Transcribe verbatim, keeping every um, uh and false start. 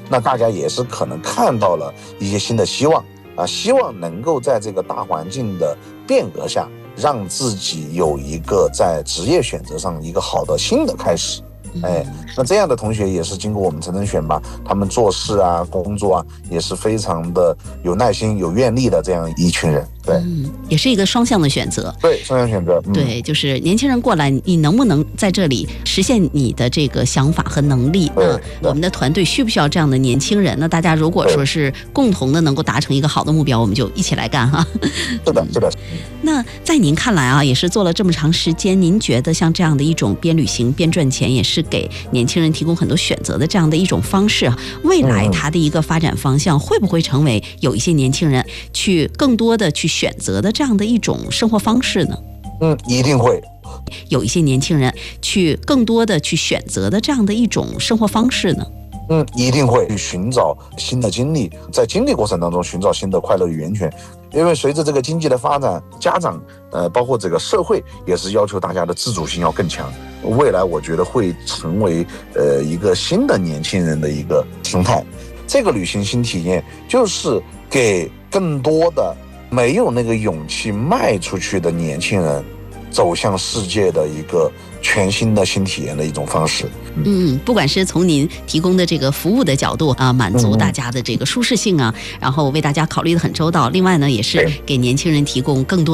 那大家也是可能看到了一些新的希望啊，希望能够在这个大环境的变革下，让自己有一个在职业选择上一个好的新的开始。哎，那这样的同学也是经过我们层层选拔，他们做事啊、工作啊，也是非常的有耐心、有愿力的这样一群人。对， 嗯，也是一个双向的选择。 对，双向选择。嗯、 对，就是年轻人过来，你能不能在这里实现你的这个想法和能力？那我们的团队需不需要这样的年轻人？那大家如果说是共同的能够达成一个好的目标，我们就一起来干哈。 是的，是的。 那在您看来啊，也是做了这么长时间，您觉得像这样的一种边旅行边赚钱，也是给年轻人提供很多选择的这样的一种方式啊，未来它的一个发展方向会不会成为有一些年轻人去更多的去选择的这样的一种生活方式呢？ 嗯，一定会有一些年轻人去更多的去选择的这样的一种生活方式呢？ 嗯，一定会去寻找新的经历，在经历过程当中寻找新的快乐与源泉。因为随着这个经济的发展，家长呃，包括这个社会也是要求大家的自主性要更强。未来我觉得会成为呃一个新的年轻人的一个生态。这个旅行新体验就是给更多的没有那个勇气迈出去的年轻人走向世界的一个全新的新体验的一种方式。 嗯，不管是从您提供的这个服务的角度啊，满足大家的这个舒适性啊，然后为大家考虑的很周到。另外呢，也是给年轻人提供更多的